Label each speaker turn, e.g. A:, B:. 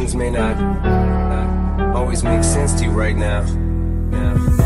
A: things may not always make sense to you right now. Yeah.